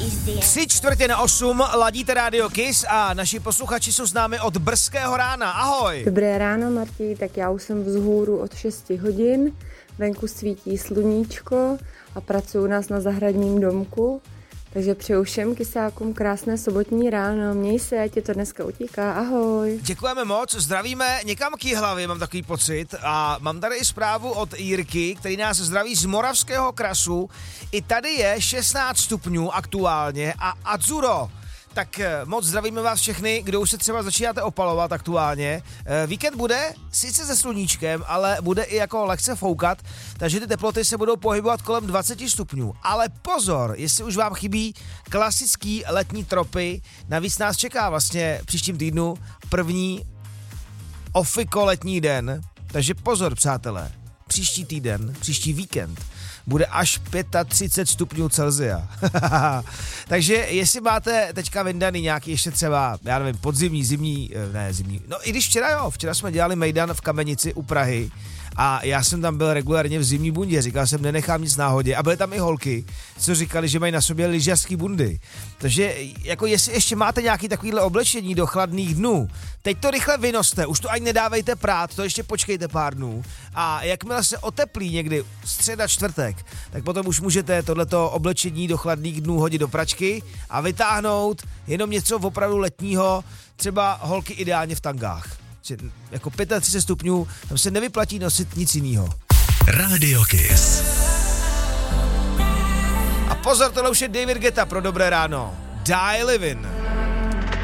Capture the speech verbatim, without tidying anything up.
Tři čtvrtě na osm, ladíte Radio Kiss a naši posluchači jsou s námi od brzkého rána. Ahoj! Dobré ráno, Martí, tak já už jsem vzhůru od šesti hodin, venku svítí sluníčko a pracuji u nás na zahradním domku, takže přeju všem kysákům krásné sobotní ráno, měj se, ať tě to dneska utíká, ahoj. Děkujeme moc, zdravíme někam k Jihlavě, mám takový pocit, a mám tady i zprávu od Jirky, který nás zdraví z Moravského Krasu. I tady je šestnáct stupňů aktuálně a Adzuro. Tak moc zdravíme vás všechny, kdo už se třeba začínáte opalovat aktuálně. Víkend bude sice se sluníčkem, ale bude i jako lehce foukat, takže ty teploty se budou pohybovat kolem dvacet stupňů. Ale pozor, jestli už vám chybí klasický letní tropy, navíc nás čeká vlastně příštím týdnu první ofiko letní den, takže pozor, přátelé, příští týden, příští víkend bude až třicet pět stupňů Celsia. Takže jestli máte teďka vyndaný nějaký ještě třeba, já nevím, podzimní, zimní, ne zimní, no i když včera jo, včera jsme dělali mejdan v Kamenici u Prahy a já jsem tam byl regulárně v zimní bundě, říkal jsem, nenechám nic náhodě a byly tam i holky, co říkali, že mají na sobě lyžařský bundy. Takže jako jestli ještě máte nějaký takovýhle oblečení do chladných dnů, teď to rychle vynoste, už to ani nedávejte prát, to ještě počkejte pár dnů a jakmile se oteplí někdy středa, čtvrtek, tak potom už můžete tohleto oblečení do chladných dnů hodit do pračky a vytáhnout jenom něco opravdu letního, třeba holky ideálně v tangách. Jako třicet pět stupňů, tam se nevyplatí nosit nic jiného. Radio Kiss. A pozor, tohle už je David Guetta pro dobré ráno. Die Livin'.